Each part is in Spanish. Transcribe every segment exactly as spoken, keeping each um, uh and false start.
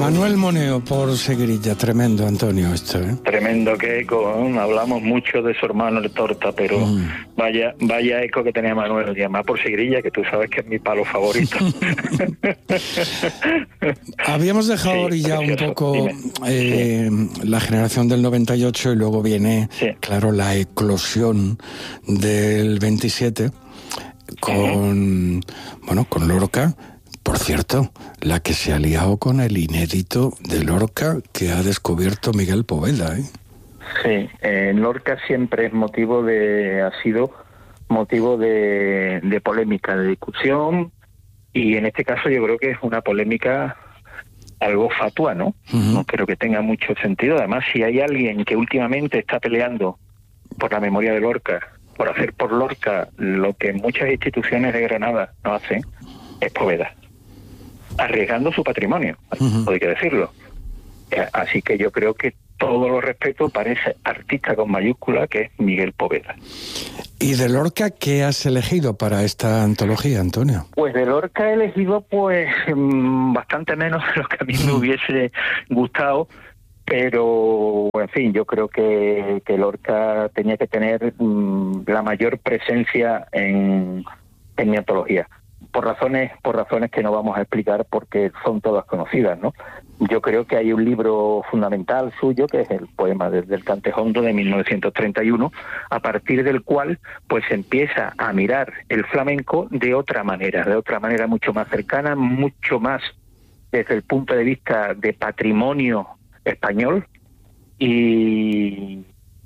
Manuel Moneo por Seguirilla, tremendo, Antonio, esto, ¿eh? Tremendo que eco, ¿eh? Hablamos mucho de su hermano el Torta, pero mm. vaya vaya eco que tenía Manuel, y además por Seguirilla, que tú sabes que es mi palo favorito. Habíamos dejado sí, orillado un poco eh, sí. la generación del noventa y ocho y luego viene, sí. claro, la eclosión del veintisiete con, uh-huh. bueno, con Lorca. Por cierto, la que se ha liado con el inédito de Lorca que ha descubierto Miguel Poveda, ¿eh? Sí, eh, Lorca siempre es motivo de, ha sido motivo de, de polémica, de discusión, y en este caso yo creo que es una polémica algo fatua, ¿no? Uh-huh. No creo que tenga mucho sentido. Además, si hay alguien que últimamente está peleando por la memoria de Lorca, por hacer por Lorca lo que muchas instituciones de Granada no hacen, es Poveda, arriesgando su patrimonio, uh-huh. hay que decirlo. Así que yo creo que todo lo respeto para ese artista con mayúscula que es Miguel Poveda. ¿Y de Lorca qué has elegido para esta antología, Antonio? Pues de Lorca he elegido pues bastante menos de lo que a mí me hubiese gustado, pero en fin, yo creo que, que Lorca tenía que tener um, la mayor presencia en, en mi antología. Por razones, por razones que no vamos a explicar porque son todas conocidas, ¿no? Yo creo que hay un libro fundamental suyo, que es el poema desde el Cantejondo de mil novecientos treinta y uno, a partir del cual pues empieza a mirar el flamenco de otra manera, de otra manera mucho más cercana, mucho más desde el punto de vista de patrimonio español, y,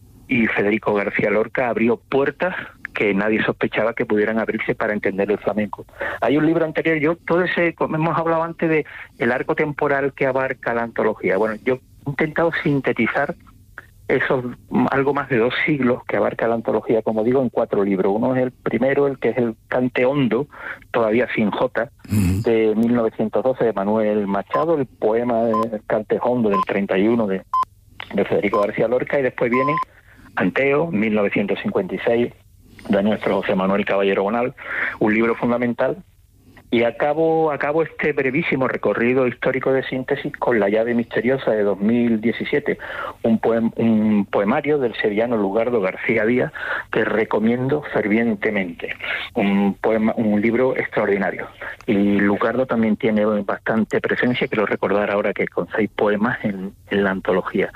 y Federico García Lorca abrió puertas que nadie sospechaba que pudieran abrirse para entender el flamenco. Hay un libro anterior, yo todo ese, como hemos hablado antes de el arco temporal que abarca la antología. Bueno, yo he intentado sintetizar esos algo más de dos siglos que abarca la antología, como digo, en cuatro libros. Uno es el primero, el que es el Cante Hondo, todavía sin J, uh-huh. de mil novecientos doce, de Manuel Machado, el poema de Cante Hondo del treinta y uno de, de Federico García Lorca, y después viene Anteo, mil novecientos cincuenta y seis, de nuestro José Manuel Caballero Bonal, un libro fundamental. Y acabo, acabo este brevísimo recorrido histórico de síntesis con La llave misteriosa de dos mil diecisiete, un, poem, un poemario del sevillano Lugardo García Díaz que recomiendo fervientemente. Un, poema, un libro extraordinario. Y Lugardo también tiene bastante presencia, quiero recordar ahora que con seis poemas en, en la antología.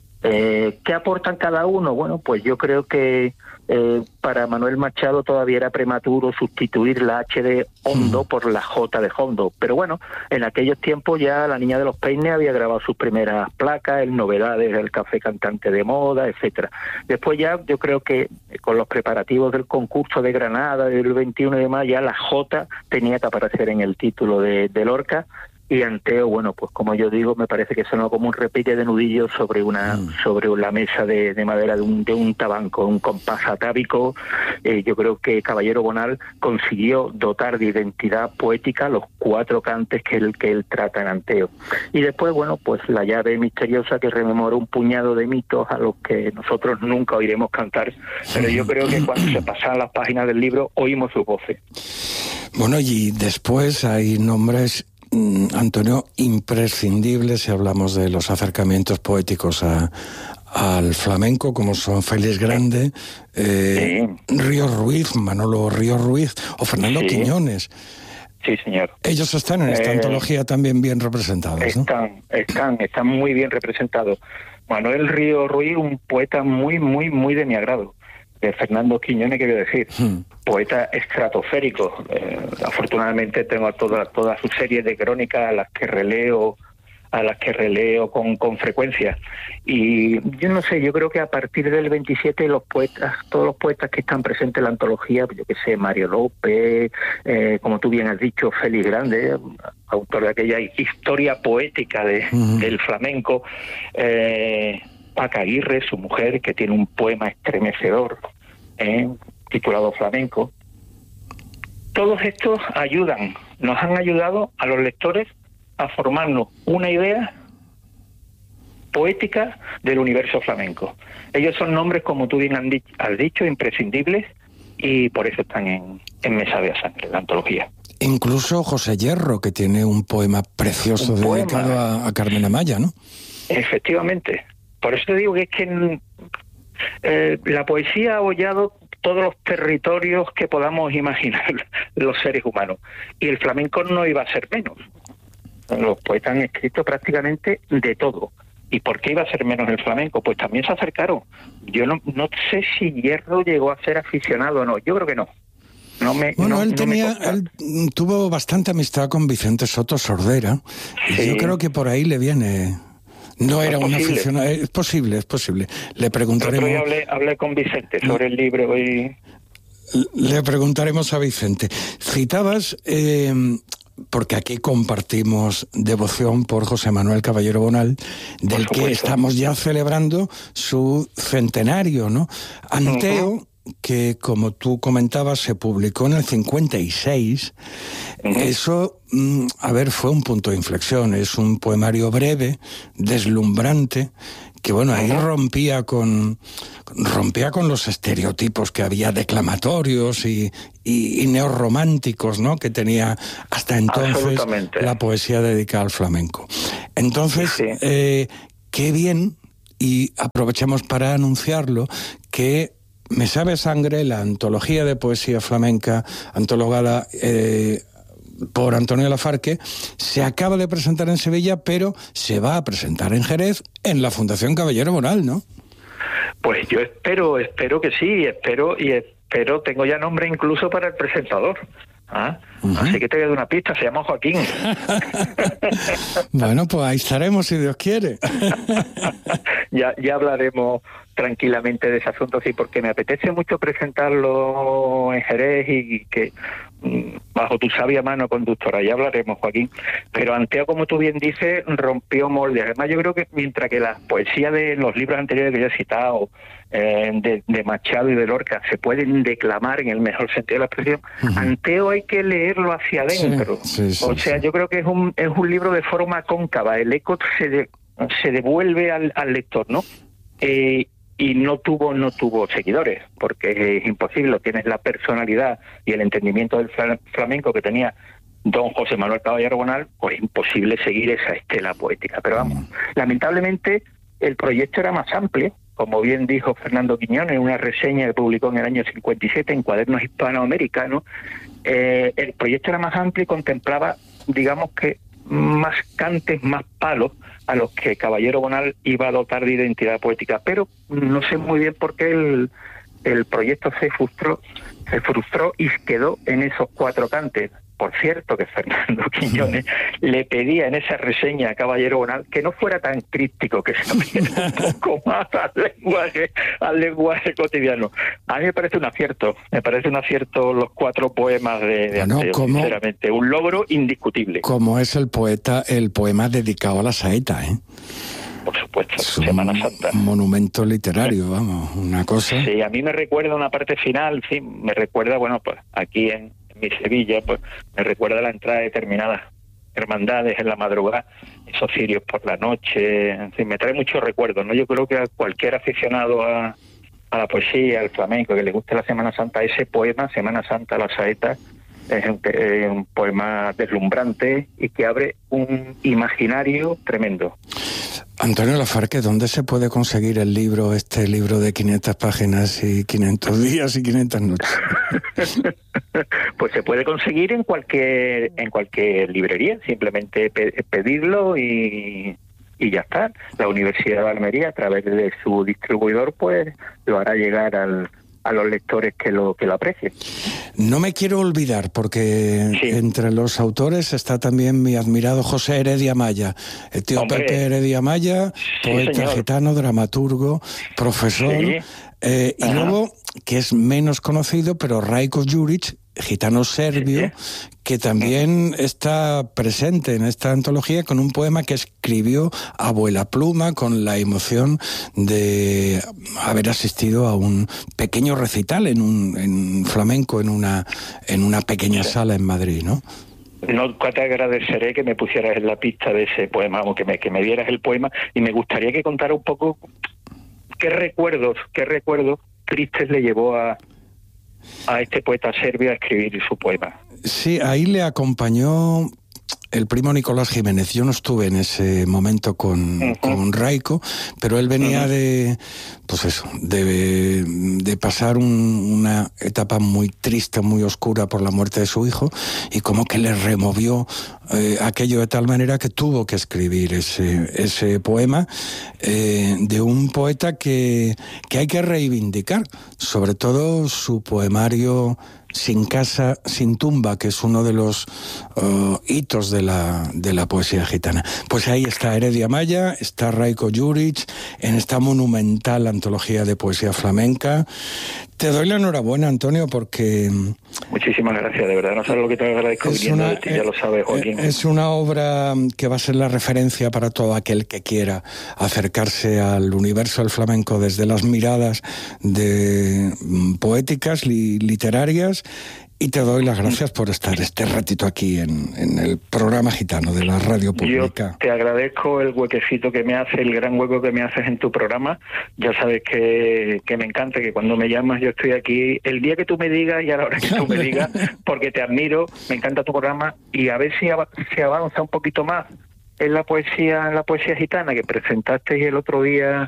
Eh, ¿Qué aportan cada uno? Bueno, pues yo creo que eh, para Manuel Machado todavía era prematuro sustituir la H de Hondo por la J de Hondo, pero bueno, en aquellos tiempos ya La Niña de los Peines había grabado sus primeras placas, el Novedades, el Café Cantante de Moda, etcétera. Después ya yo creo que con los preparativos del concurso de Granada del veintiuno de mayo, ya la J tenía que aparecer en el título de, de Lorca. Y Anteo, bueno, pues como yo digo, me parece que sonó como un repique de nudillos sobre una mm. sobre la mesa de, de madera de un, de un tabanco, un compás atávico. Eh, yo creo que Caballero Bonal consiguió dotar de identidad poética los cuatro cantes que él, que él trata en Anteo. Y después, bueno, pues La llave misteriosa, que rememora un puñado de mitos a los que nosotros nunca oiremos cantar, pero yo creo que cuando se pasan las páginas del libro oímos sus voces. Bueno, y después hay nombres, Antonio, imprescindible si hablamos de los acercamientos poéticos a, al flamenco, como son Félix Grande, eh, sí. Ríos Ruiz, Manolo Ríos Ruiz o Fernando sí. Quiñones. Sí, señor. Ellos están en esta eh, antología también bien representados, ¿no? Están, están, están muy bien representados. Manuel Ríos Ruiz, un poeta muy, muy, muy de mi agrado. De Fernando Quiñones, quiero decir, hmm. poeta estratosférico. Eh, afortunadamente tengo toda toda su serie de crónicas a las que releo, a las que releo con, con frecuencia. Y yo no sé, yo creo que a partir del veintisiete los poetas, todos los poetas que están presentes en la antología, yo que sé, Mario López, eh, como tú bien has dicho, Félix Grande, autor de aquella historia poética de, hmm. del flamenco, eh, Paca Aguirre, su mujer, que tiene un poema estremecedor eh, titulado Flamenco. Todos estos ayudan, nos han ayudado a los lectores a formarnos una idea poética del universo flamenco. Ellos son nombres, como tú bien has dicho, imprescindibles, y por eso están en, en Mesa de Sangre, la antología. Incluso José Hierro, que tiene un poema precioso un dedicado poema. A, a Carmen Amaya, ¿no? Efectivamente. Por eso te digo que es que eh, la poesía ha hollado todos los territorios que podamos imaginar los seres humanos. Y el flamenco no iba a ser menos. Los poetas han escrito prácticamente de todo. ¿Y por qué iba a ser menos el flamenco? Pues también se acercaron. Yo no, no sé si Hierro llegó a ser aficionado o no. Yo creo que no. No me, bueno, no, él no tenía, él tuvo bastante amistad con Vicente Soto Sordera. Sí. Y yo creo que por ahí le viene. No era un aficionado. Es posible, es posible. Le preguntaremos. Yo hablé, hablé con Vicente sobre el libro y. Le preguntaremos a Vicente. Citabas. Eh, porque aquí compartimos devoción por José Manuel Caballero Bonal, del que estamos ya celebrando su centenario, ¿no? Anteo, uh-huh. que como tú comentabas, se publicó en el cincuenta y seis, uh-huh. eso, a ver, fue un punto de inflexión, es un poemario breve, deslumbrante, que bueno, ahí rompía con rompía con los estereotipos que había declamatorios y, y, y neorrománticos, ¿no?, que tenía hasta entonces la poesía dedicada al flamenco. Entonces, sí. eh, qué bien, y aprovechamos para anunciarlo, que Me sabe sangre, la antología de poesía flamenca, antologada eh, por Antonio Lafarque, se acaba de presentar en Sevilla, pero se va a presentar en Jerez, en la Fundación Caballero Bonal, ¿no? Pues yo espero, espero que sí, espero y espero, tengo ya nombre incluso para el presentador. ¿Ah? Uh-huh. Así que te voy a dar una pista, se llama Joaquín. Bueno, pues ahí estaremos si Dios quiere. ya, ya hablaremos tranquilamente de ese asunto, sí, porque me apetece mucho presentarlo en Jerez y que bajo tu sabia mano conductora, ya hablaremos, Joaquín. Pero Anteo, como tú bien dices, rompió moldes. Además, yo creo que mientras que la poesía de los libros anteriores que yo he citado, eh, de, de Machado y de Lorca, se pueden declamar en el mejor sentido de la expresión, uh-huh. Anteo hay que leerlo hacia adentro. Sí, sí, sí, o sea, sí. Yo creo que es un es un libro de forma cóncava, el eco se, de, se devuelve al, al lector, ¿no? Eh, y no tuvo no tuvo seguidores, porque es imposible, tienes la personalidad y el entendimiento del flamenco que tenía don José Manuel Caballero Bonal, pues imposible seguir esa estela poética. Pero vamos, lamentablemente el proyecto era más amplio, como bien dijo Fernando Quiñones en una reseña que publicó en el año cincuenta y siete en Cuadernos Hispanoamericanos. Eh, el proyecto era más amplio y contemplaba, digamos que, más cantes, más palos a los que Caballero Bonal iba a dotar de identidad poética, pero no sé muy bien por qué el, el proyecto se frustró, se frustró y quedó en esos cuatro cantes. Por cierto, que Fernando Quiñones le pedía en esa reseña a Caballero Bonal que no fuera tan críptico, que se abriera un poco más al lenguaje, al lenguaje cotidiano. A mí me parece un acierto, me parece un acierto los cuatro poemas de, de bueno, Anteo, como, sinceramente, un logro indiscutible. Como es el poeta, el poema dedicado a la saeta, ¿eh? Por supuesto, es Semana Santa. Un monumento literario, vamos, una cosa. Sí, a mí me recuerda una parte final, sí, me recuerda, bueno, pues aquí en mi Sevilla, pues me recuerda la entrada de determinadas hermandades en la madrugada, esos cirios por la noche, en fin, me trae muchos recuerdos, ¿no? Yo creo que a cualquier aficionado a, a la poesía, al flamenco, que le guste la Semana Santa, ese poema, Semana Santa, la saeta, es un, es un poema deslumbrante y que abre un imaginario tremendo. Antonio Lafarque, ¿dónde se puede conseguir el libro, este libro de quinientas páginas y quinientos días y quinientas noches? Pues se puede conseguir en cualquier en cualquier librería, simplemente pe- pedirlo y, y ya está. La Universidad de Almería, a través de su distribuidor, pues lo hará llegar al a los lectores que lo que lo aprecien. No me quiero olvidar, porque sí. entre los autores está también mi admirado José Heredia Maya, el tío Hombre. Pepe Heredia Maya, poeta sí, gitano, dramaturgo, profesor, sí. eh, y luego, que es menos conocido, pero Rajko Juric, gitano serbio, sí. que también está presente en esta antología con un poema que escribió Abuela Pluma, con la emoción de haber asistido a un pequeño recital en un en flamenco en una en una pequeña sí. sala en Madrid, ¿no? No te agradeceré que me pusieras en la pista de ese poema, o que me, que me dieras el poema, y me gustaría que contara un poco qué recuerdos, qué recuerdos tristes le llevó a a este poeta serbio a escribir su poema. Sí, ahí le acompañó el primo Nicolás Jiménez. Yo no estuve en ese momento con, uh-huh. con Raico, pero él venía uh-huh. de, pues eso, de, de pasar un, una etapa muy triste, muy oscura por la muerte de su hijo, y como que le removió eh, aquello de tal manera que tuvo que escribir ese, ese poema eh, de un poeta que, que hay que reivindicar, sobre todo su poemario Sin casa, sin tumba, que es uno de los uh, hitos de la, de la poesía gitana. Pues ahí está Heredia Maya, está Raico Juric, en esta monumental antología de poesía flamenca. Te doy la enhorabuena, Antonio, porque... Muchísimas gracias, de verdad, no sabes lo que te agradezco viniendo de ti, ya lo sabes, Joaquín. Es una obra que va a ser la referencia para todo aquel que quiera acercarse al universo del flamenco desde las miradas de poéticas, li, literarias, y te doy las gracias por estar este ratito aquí en, en el programa gitano de la radio pública. Yo te agradezco el huequecito que me hace, el gran hueco que me haces en tu programa. Ya sabes que, que me encanta, que cuando me llamas yo estoy aquí el día que tú me digas y a la hora que tú me digas, porque te admiro, me encanta tu programa, y a ver si se avanza un poquito más en la poesía, en la poesía gitana que presentaste el otro día.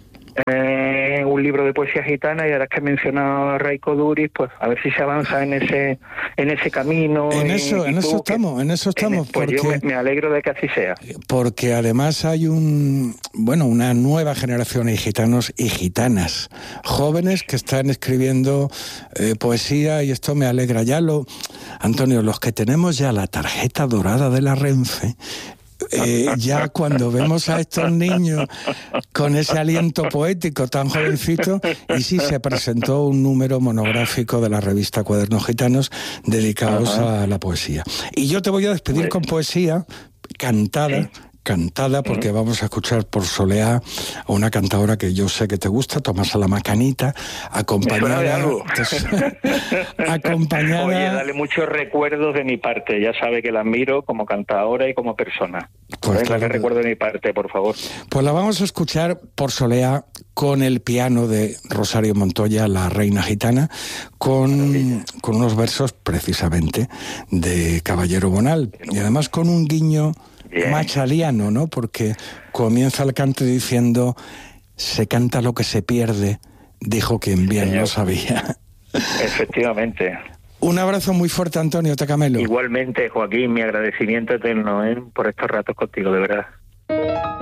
Eh, un libro de poesía gitana, y ahora que he mencionado a Raico Juric, pues a ver si se avanza en ese en ese camino. En eso, en eso estamos, en eso estamos. Pues porque, yo me, me alegro de que así sea. Porque además hay un, bueno, una nueva generación de gitanos y gitanas, jóvenes que están escribiendo eh, poesía, y esto me alegra. Ya lo, Antonio, los que tenemos ya la tarjeta dorada de la Renfe, Eh, ya cuando vemos a estos niños con ese aliento poético tan jovencito, y sí se presentó un número monográfico de la revista Cuadernos Gitanos dedicados uh-huh. a la poesía. Y yo te voy a despedir con poesía cantada, sí. cantada, porque uh-huh. vamos a escuchar por Soleá a una cantadora que yo sé que te gusta, Tomasa la Macanita, acompañada... ¿Me suena de algo? acompañada... Oye, dale muchos recuerdos de mi parte, ya sabe que la admiro como cantadora y como persona. Pues claro, que recuerdo de mi parte, por favor. Pues la vamos a escuchar por Soleá con el piano de Rosario Montoya, la reina gitana, con, con unos versos precisamente de Caballero Bonal, y además con un guiño... Bien. Machaliano, ¿no? Porque comienza el canto diciendo: se canta lo que se pierde, dijo quien bien Señor. Lo sabía. Efectivamente. Un abrazo muy fuerte, Antonio Tacamelo. Igualmente, Joaquín, mi agradecimiento eterno, ¿eh? por estos ratos contigo, de verdad.